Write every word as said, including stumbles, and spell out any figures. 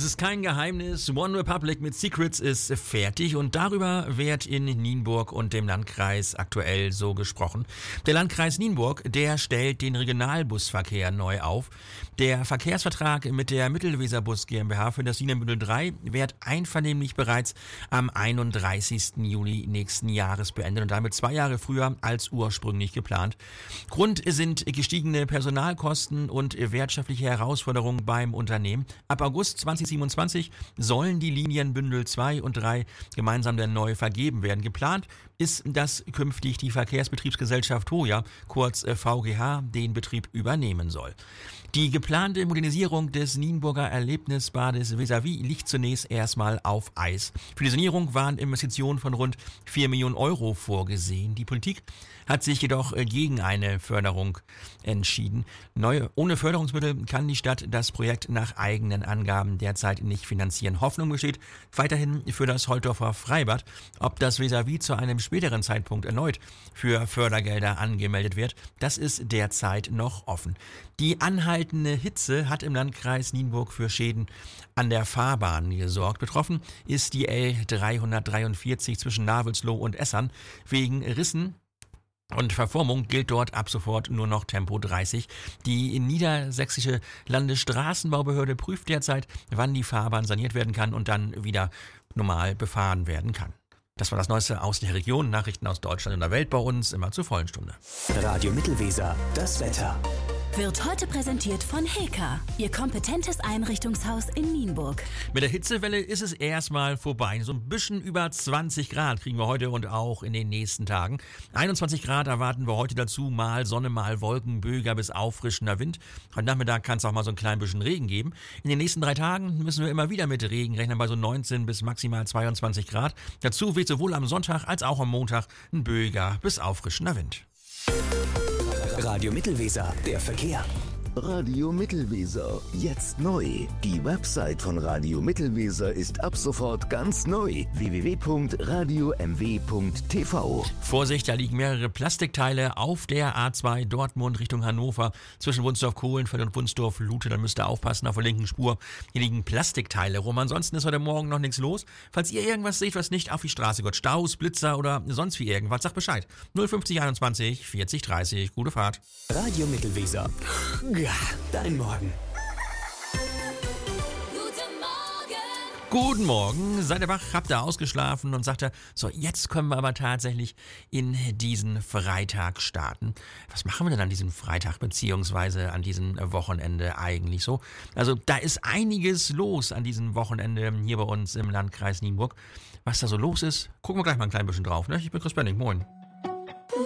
Es ist kein Geheimnis, One Republic mit Secrets ist fertig und darüber wird in Nienburg und dem Landkreis aktuell so gesprochen. Der Landkreis Nienburg, der stellt den Regionalbusverkehr neu auf. Der Verkehrsvertrag mit der Mittelweserbus GmbH für das Linienbündel drei wird einvernehmlich bereits am einunddreißigsten Juli nächsten Jahres beendet und damit zwei Jahre früher als ursprünglich geplant. Grund sind gestiegene Personalkosten und wirtschaftliche Herausforderungen beim Unternehmen. Ab August zweitausendsiebenundzwanzig sollen die Linienbündel zwei und drei gemeinsam dann neu vergeben werden. Geplant ist, dass künftig die Verkehrsbetriebsgesellschaft Hoja, kurz V G H, den Betrieb übernehmen soll. Die geplante Modernisierung des Nienburger Erlebnisbades Vis-à-vis liegt zunächst erstmal auf Eis. Für die Sanierung waren Investitionen von rund vier Millionen Euro vorgesehen. Die Politik hat sich jedoch gegen eine Förderung entschieden. Neu, ohne Förderungsmittel kann die Stadt das Projekt nach eigenen Angaben derzeit nicht finanzieren. Hoffnung besteht weiterhin für das Holtorfer Freibad. Ob das Vis-à-vis zu einem späteren Zeitpunkt erneut für Fördergelder angemeldet wird, das ist derzeit noch offen. Die anhaltende Hitze hat im Landkreis Nienburg für Schäden an der Fahrbahn gesorgt. Betroffen ist die L dreihundertdreiundvierzig zwischen Navelsloh und Essern. Wegen Rissen und Verformung gilt dort ab sofort nur noch Tempo dreißig. Die niedersächsische Landesstraßenbaubehörde prüft derzeit, wann die Fahrbahn saniert werden kann und dann wieder normal befahren werden kann. Das war das Neueste aus der Region. Nachrichten aus Deutschland und der Welt bei uns, immer zur vollen Stunde. Radio Mittelweser, das Wetter. Wird heute präsentiert von Heka, Ihr kompetentes Einrichtungshaus in Nienburg. Mit der Hitzewelle ist es erstmal vorbei. So ein bisschen über zwanzig Grad kriegen wir heute und auch in den nächsten Tagen. einundzwanzig Grad erwarten wir heute dazu, mal Sonne, mal Wolken, böiger bis auffrischender Wind. Heute Nachmittag kann es auch mal so ein klein bisschen Regen geben. In den nächsten drei Tagen müssen wir immer wieder mit Regen rechnen, bei so neunzehn bis maximal zweiundzwanzig Grad. Dazu weht sowohl am Sonntag als auch am Montag ein böiger bis auffrischender Wind. Radio Mittelweser, der Verkehr. Radio Mittelweser, jetzt neu. Die Website von Radio Mittelweser ist ab sofort ganz neu. w w w punkt radio m w punkt t v. Vorsicht, da liegen mehrere Plastikteile auf der A zwei Dortmund Richtung Hannover zwischen Wunsdorf-Kohlenfeld und Wunsdorf-Lute. Da müsst ihr aufpassen auf der linken Spur. Hier liegen Plastikteile rum. Ansonsten ist heute Morgen noch nichts los. Falls ihr irgendwas seht, was nicht auf die Straße geht, Staus, Blitzer oder sonst wie irgendwas, sagt Bescheid. null fünfzig einundzwanzig vierzig dreißig. Gute Fahrt. Radio Mittelweser. Ja, dein Morgen. Guten Morgen, seid ihr wach, habt ihr ausgeschlafen und sagt ihr, so jetzt können wir aber tatsächlich in diesen Freitag starten. Was machen wir denn an diesem Freitag beziehungsweise an diesem Wochenende eigentlich so? Also da ist einiges los an diesem Wochenende hier bei uns im Landkreis Nienburg. Was da so los ist, gucken wir gleich mal ein klein bisschen drauf. Ne? Ich bin Chris Benning, moin.